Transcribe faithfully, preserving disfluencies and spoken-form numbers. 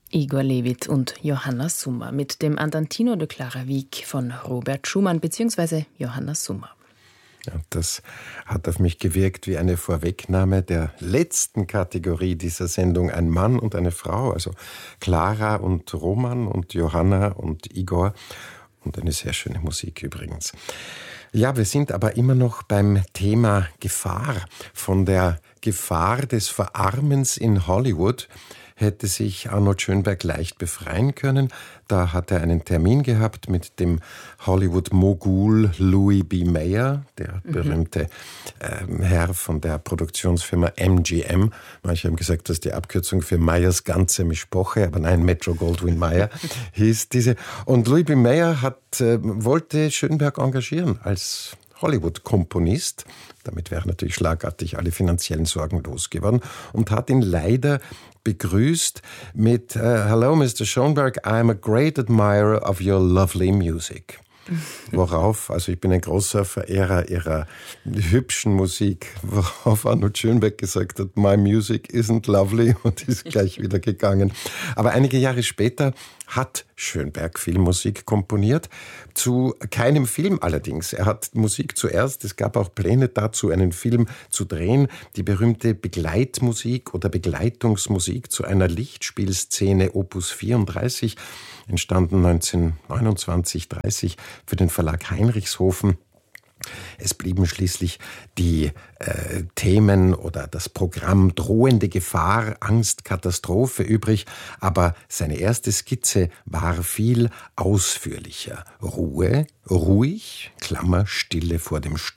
Igor Levit und Johanna Summer mit dem Andantino de Claravik von Robert Schumann bzw. Johanna Summer. Ja, das hat auf mich gewirkt wie eine Vorwegnahme der letzten Kategorie dieser Sendung. Ein Mann und eine Frau, also Clara und Roman und Johanna und Igor. Und eine sehr schöne Musik übrigens. Ja, wir sind aber immer noch beim Thema Gefahr. Von der Gefahr des Verarmens in Hollywood hätte sich Arnold Schönberg leicht befreien können. Da hat er einen Termin gehabt mit dem Hollywood-Mogul Louis B. Mayer, der mhm. berühmte äh, Herr von der Produktionsfirma M G M. Manche haben gesagt, das ist die Abkürzung für Meyers ganze Mischpoche, aber nein, Metro-Goldwyn-Mayer hieß diese. Und Louis B. Mayer hat, äh, wollte Schönberg engagieren als Hollywood-Komponist. Damit wären natürlich schlagartig alle finanziellen Sorgen losgeworden und hat ihn leider begrüßt mit uh, Hello, Mister Schönberg, I am a great admirer of your lovely music. Worauf, also ich bin ein großer Verehrer ihrer hübschen Musik, worauf Arnold Schönberg gesagt hat, my music isn't lovely, und ist gleich wieder gegangen. Aber einige Jahre später hat Schönberg Filmmusik komponiert, zu keinem Film allerdings. Er hat Musik zuerst, es gab auch Pläne dazu, einen Film zu drehen, die berühmte Begleitmusik oder Begleitungsmusik zu einer Lichtspielszene Opus vierunddreißig, entstanden neunzehnhundertneunundzwanzig dreißig für den Verlag Heinrichshofen. Es blieben schließlich die äh, Themen oder das Programm drohende Gefahr, Angst, Katastrophe übrig, aber seine erste Skizze war viel ausführlicher. Ruhe, ruhig, Klammer, Stille vor dem Sturm.